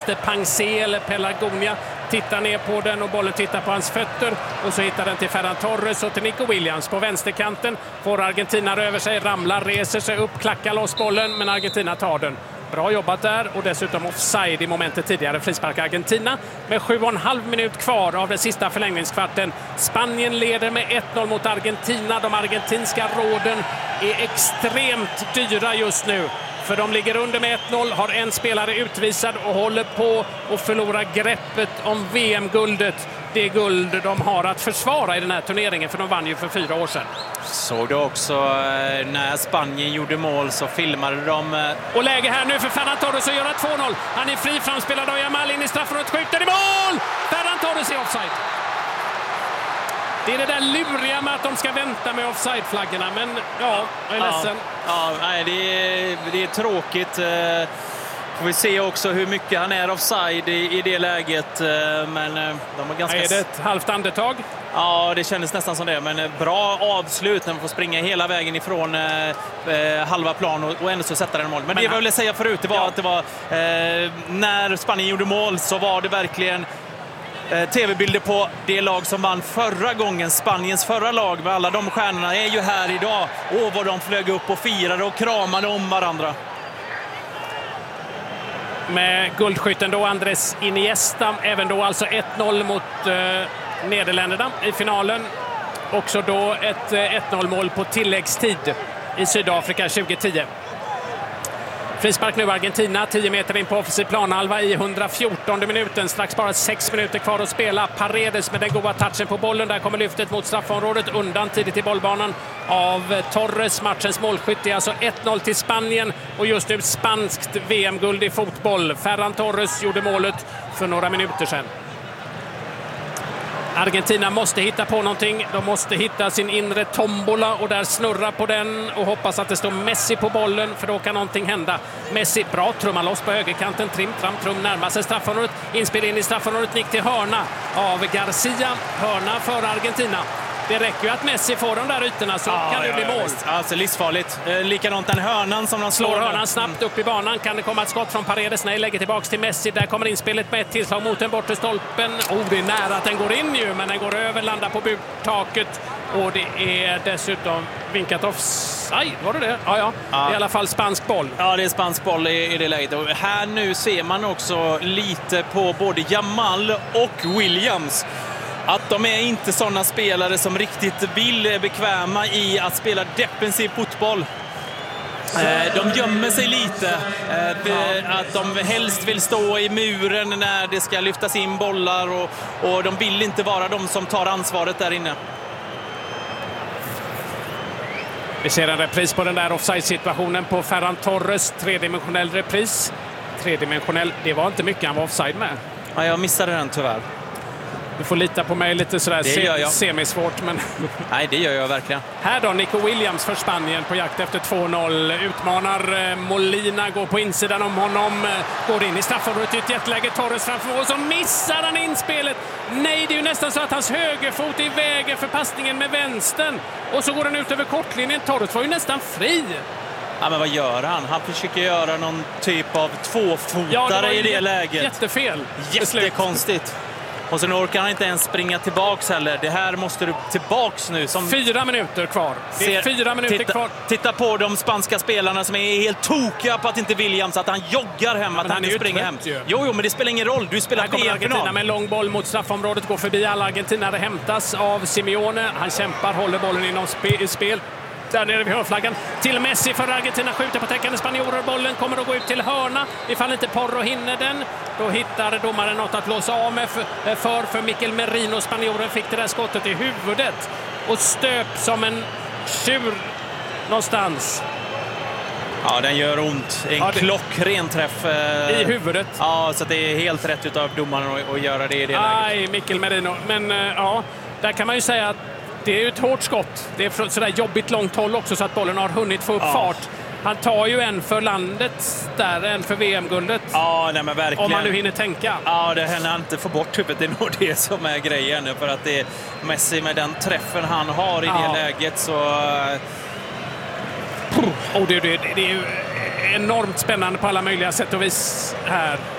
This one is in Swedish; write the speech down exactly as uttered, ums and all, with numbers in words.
vänster, Pangsé eller Pelagonia tittar ner på den och bollen tittar på hans fötter och så hittar den till Ferran Torres och till Nico Williams på vänsterkanten. Får Argentina över sig, ramlar, reser sig upp, klackar loss bollen, men Argentina tar den. Bra jobbat där och dessutom offside i momentet tidigare. Frispark Argentina med sju och en halv minut kvar av den sista förlängningskvarten. Spanien leder med ett noll mot Argentina. De argentinska råden är extremt dyra just nu. För de ligger under med ett noll, har en spelare utvisad och håller på att förlora greppet om V M-guldet. Det guld de har att försvara i den här turneringen, för de vann ju för fyra år sedan. Såg du också när Spanien gjorde mål så filmade de... Och läge här nu för Ferran Torres att göra två noll. Han är fri, framspelad av Yamal in i straffområdet, skjuter i mål! Ferran Torres är offside. Det är det där luriga med att de ska vänta med offside-flaggorna, men ja, jag är ledsen. Ja, ja nej, det, är, det är tråkigt. Får vi se också hur mycket han är offside i, i det läget, men de var ganska... Är det ett halvt andetag? Ja, det kändes nästan som det, men bra avslut när man får springa hela vägen ifrån eh, halva plan och, och ändå så sätta den mål. Men, men det jag ville säga förut, det var ja. att det var eh, när Spanien gjorde mål så var det verkligen tv-bilder på det lag som vann förra gången. Spaniens förra lag med alla de stjärnorna är ju här idag. Och vad de flög upp och firade och kramade om varandra. Med guldskytten då Andres Iniesta, även då alltså ett noll mot eh, Nederländerna i finalen. Också då ett eh, ett noll-mål på tilläggstid i Sydafrika tjugo tio. Frispark nu Argentina, tio meter in på offensiv planhalva i hundrafjortonde minuten. Strax bara sex minuter kvar att spela. Paredes med den goda touchen på bollen. Där kommer lyftet mot straffområdet undan tidigt i bollbanan av Torres. Matchens målskytt är alltså ett noll till Spanien. Och just nu spanskt V M-guld i fotboll. Ferran Torres gjorde målet för några minuter sedan. Argentina måste hitta på någonting. De måste hitta sin inre tombola och där snurra på den och hoppas att det står Messi på bollen, för då kan någonting hända. Messi, bra, trummar loss på högerkanten. Trim, tram, trum, närmar sig straffområdet. Inspel in i straffområdet, nick till hörna av Garcia. Hörna för Argentina. Det räcker ju att Messi får de där ytorna så ja, kan det ja, bli mål. Ja, alltså livsfarligt. Eh, likadant den hörnan som de slår. Slår hörnan snabbt upp i banan. Kan det komma ett skott från Paredes? Nej, lägger tillbaka till Messi. Där kommer inspelet med ett tillslag mot den bortre stolpen. Oh, det är nära att den går in ju, men den går över, landar på burtaket. Och det är dessutom vinkat offside. Var det det? Ja, ja. ja. I alla fall spansk boll. Ja, det är spansk boll i, i det läget. Och här nu ser man också lite på både Yamal och Williams. Att de är inte sådana spelare som riktigt vill bekväma i att spela defensiv fotboll. De gömmer sig lite. Att de helst vill stå i muren när det ska lyftas in bollar. Och, och de vill inte vara de som tar ansvaret där inne. Vi ser en repris på den där offside-situationen på Ferran Torres. Tredimensionell repris. Tredimensionell, det var inte mycket han var offside med. Ja, jag missade den tyvärr. Du får lita på mig lite sådär se- semisvårt. Men nej, det gör jag verkligen. Här då, Nico Williams för Spanien på jakt efter två noll. Utmanar Molina, går på insidan om honom. Går in i straffområdet i ett jätteläge. Torres framför och så missar han inspelet. Nej, det är ju nästan så att hans högerfot är i vägen för passningen med vänstern. Och så går den ut över kortlinjen. Torres var ju nästan fri. Ja, men vad gör han? Han försöker göra någon typ av tvåfotare ja, det i det j- läget. Jättefel. Jättekonstigt. Och sen orkar han inte ens springa tillbaks heller. Det här måste du tillbaks nu. Som fyra minuter kvar. Det är fyra minuter titta, kvar. Titta på de spanska spelarna som är helt tokiga på att inte Williams, att han joggar hem, ja, att han inte springer hem. Ju. Jo, jo, men det spelar ingen roll. Du spelar V M-final. Argentina med en lång boll mot straffområdet. Går förbi alla argentinare, hämtas av Simeone. Han kämpar, håller bollen inom spe- spel. Där nere vid hörnflaggan till Messi för Argentina, skjuter på täckande spanjorer. Bollen kommer att gå ut till hörna. Ifall inte Porro hinner den, då hittar domaren något att låsa av med för, för, för Mikel Merino. Spanjoren fick det där skottet i huvudet och stöp som en tjur någonstans. Ja, den gör ont. En ja, det... klockren träff. Eh... I huvudet. Ja, så det är helt rätt utav domaren att, att göra det i det Aj, läget. Mikel Merino. Men eh, ja, där kan man ju säga att det är ju ett hårt skott. Det är från sådär jobbigt långt håll också så att bollen har hunnit få upp ja. fart. Han tar ju en för landet där, en för V M-guldet. Ja, nej, men verkligen. Om man nu hinner tänka. Ja, det händer inte få bort huvudet. Det är nog det som är grejen. För att det är Messi med den träffen han har i ja. det läget så... Oh, det, det, det är ju enormt spännande på alla möjliga sätt och vis här.